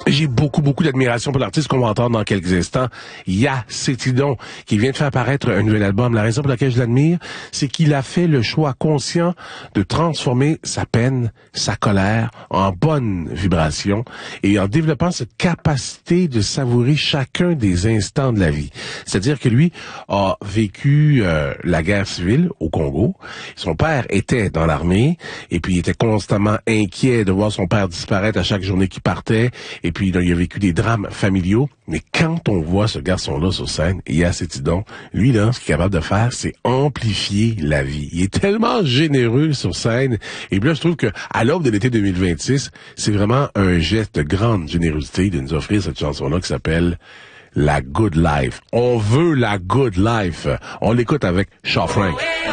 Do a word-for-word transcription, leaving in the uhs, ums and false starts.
J'ai beaucoup, beaucoup d'admiration pour l'artiste qu'on va entendre dans quelques instants, Ya Cetidon, qui vient de faire apparaître un nouvel album. La raison pour laquelle je l'admire, c'est qu'il a fait le choix conscient de transformer sa peine, sa colère en bonne vibration et en développant cette capacité de savourer chacun des instants de la vie. C'est-à-dire que lui a vécu euh, la guerre civile au Congo. Son père était dans l'armée et puis il était constamment inquiet de voir son père disparaître à chaque journée qu'il partait. Et puis, il a vécu des drames familiaux. Mais quand on voit ce garçon-là sur scène, Ya Cetidon, lui, là, ce qu'il est capable de faire, c'est amplifier la vie. Il est tellement généreux sur scène. Et puis là, je trouve que à l'aube de l'été deux mille vingt-six, c'est vraiment un geste de grande générosité de nous offrir cette chanson-là qui s'appelle La Good Life. On veut la Good Life. On l'écoute avec Shaw Frank.